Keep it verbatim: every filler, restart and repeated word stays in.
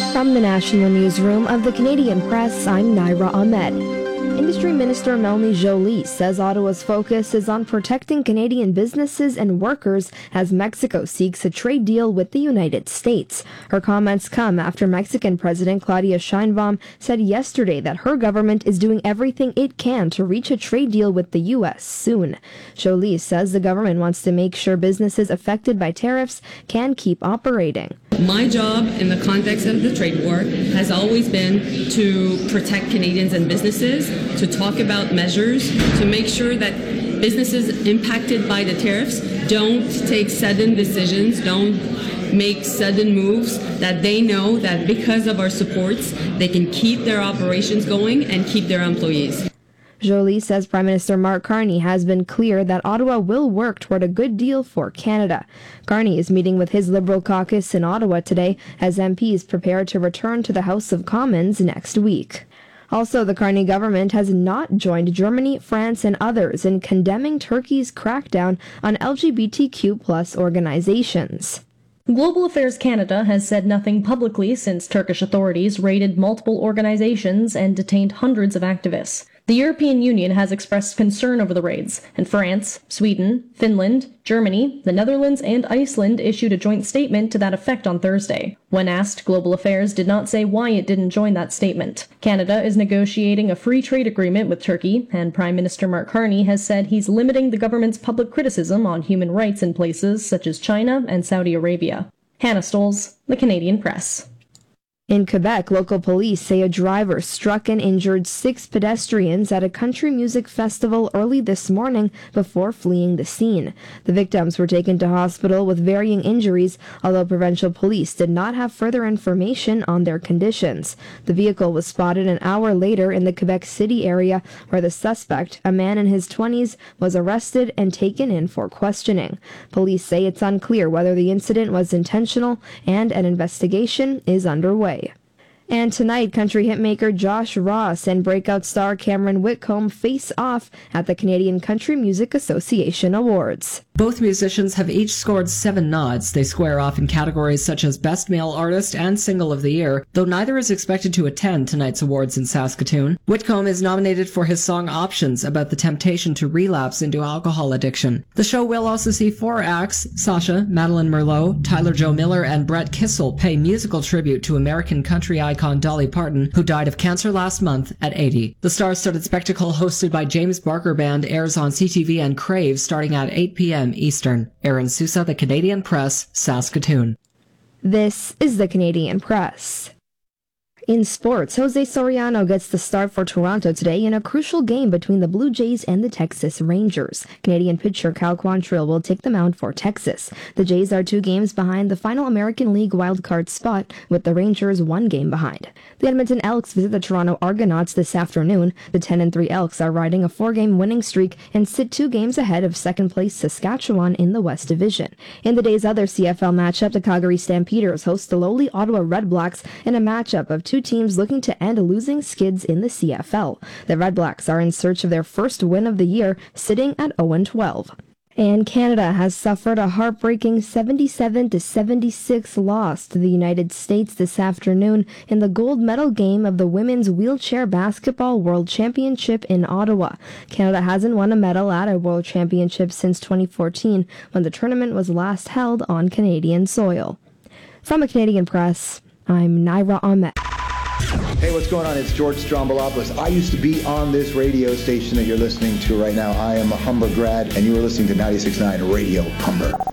From the National Newsroom of the Canadian Press, I'm Naira Ahmed. Industry Minister Melanie Joly says Ottawa's focus is on protecting Canadian businesses and workers as Mexico seeks a trade deal with the United States. Her comments come after Mexican President Claudia Sheinbaum said yesterday that her government is doing everything it can to reach a trade deal with the U S soon. Joly says the government wants to make sure businesses affected by tariffs can keep operating. My job in the context of the trade war has always been to protect Canadians and businesses, to talk about measures, to make sure that businesses impacted by the tariffs don't take sudden decisions, don't make sudden moves, that they know that because of our supports, they can keep their operations going and keep their employees. Joly says Prime Minister Mark Carney has been clear that Ottawa will work toward a good deal for Canada. Carney is meeting with his Liberal caucus in Ottawa today as M Ps prepare to return to the House of Commons next week. Also, the Carney government has not joined Germany, France, and others in condemning Turkey's crackdown on L G B T Q plus organizations. Global Affairs Canada has said nothing publicly since Turkish authorities raided multiple organizations and detained hundreds of activists. The European Union has expressed concern over the raids, and France, Sweden, Finland, Germany, the Netherlands, and Iceland issued a joint statement to that effect on Thursday. When asked, Global Affairs did not say why it didn't join that statement. Canada is negotiating a free trade agreement with Turkey, and Prime Minister Mark Carney has said he's limiting the government's public criticism on human rights in places such as China and Saudi Arabia. Hannah Stolz, The Canadian Press. In Quebec, local police say a driver struck and injured six pedestrians at a country music festival early this morning before fleeing the scene. The victims were taken to hospital with varying injuries, although provincial police did not have further information on their conditions. The vehicle was spotted an hour later in the Quebec City area, where the suspect, a man in his twenties, was arrested and taken in for questioning. Police say it's unclear whether the incident was intentional, and an investigation is underway. And tonight, country hitmaker Josh Ross and breakout star Cameron Whitcomb face off at the Canadian Country Music Association Awards. Both musicians have each scored seven nods. They square off in categories such as Best Male Artist and Single of the Year, though neither is expected to attend tonight's awards in Saskatoon. Whitcomb is nominated for his song Options, about the temptation to relapse into alcohol addiction. The show will also see four acts: Sasha, Madeline Merlot, Tyler Joe Miller, and Brett Kissel pay musical tribute to American country icon Dolly Parton, who died of cancer last month at eighty. The star-studded spectacle hosted by James Barker Band airs on C T V and Crave starting at eight p.m. Eastern. Aaron Sousa, The Canadian Press, Saskatoon. This is The Canadian Press. In sports, Jose Soriano gets the start for Toronto today in a crucial game between the Blue Jays and the Texas Rangers. Canadian pitcher Cal Quantrill will take the mound for Texas. The Jays are two games behind the final American League wildcard spot, with the Rangers one game behind. The Edmonton Elks visit the Toronto Argonauts this afternoon. The ten and three Elks are riding a four-game winning streak and sit two games ahead of second-place Saskatchewan in the West Division. In the day's other C F L matchup, the Calgary Stampeders host the lowly Ottawa Redblacks in a matchup of two teams looking to end losing skids in the C F L. The Redblacks are in search of their first win of the year, sitting at oh and twelve. And Canada has suffered a heartbreaking seventy-seven to seventy-six loss to the United States this afternoon in the gold medal game of the Women's Wheelchair Basketball World Championship in Ottawa. Canada hasn't won a medal at a World Championship since twenty fourteen, when the tournament was last held on Canadian soil. From the Canadian Press, I'm Naira Ahmed. Hey, what's going on? It's George Strombolopoulos. I used to be on this radio station that you're listening to right now. I am a Humber grad, and you are listening to ninety-six point nine Radio Humber.